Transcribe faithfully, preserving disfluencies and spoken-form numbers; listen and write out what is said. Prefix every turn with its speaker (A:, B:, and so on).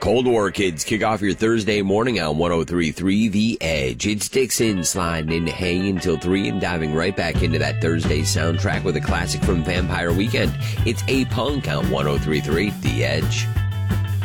A: Cold War Kids kick off your Thursday morning on one oh three point three The Edge. It's Dixon sliding in, hanging until three and diving right back into that Thursday soundtrack with a classic from Vampire Weekend. It's A-Punk on one oh three point three The Edge.